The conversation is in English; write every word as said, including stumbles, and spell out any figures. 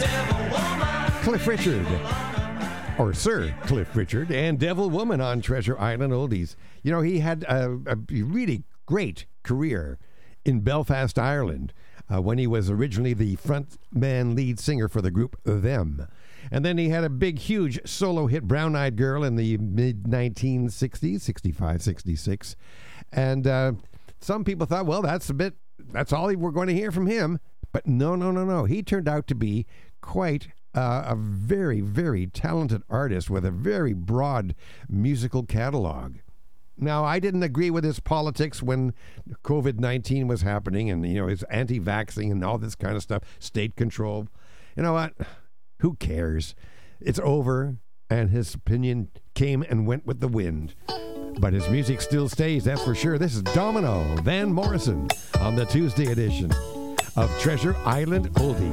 Cliff Richard, or Sir Cliff Richard, and Devil Woman on Treasure Island Oldies. You know, he had a, a really great career in Belfast, Ireland, uh, when he was originally the frontman lead singer for the group Them. And then he had a big, huge solo hit, Brown Eyed Girl, in the mid nineteen sixties, sixty-five, sixty-six. And uh, some people thought, well, that's a bit, that's all we're going to hear from him. But no, no, no, no. He turned out to be quite uh, a very, very talented artist with a very broad musical catalog. Now, I didn't agree with his politics when covid nineteen was happening and, you know, his anti-vaxxing and all this kind of stuff, state control. You know what? Who cares? It's over, and his opinion came and went with the wind. But his music still stays, that's for sure. This is Domino Van Morrison on the Tuesday edition of Treasure Island Oldies.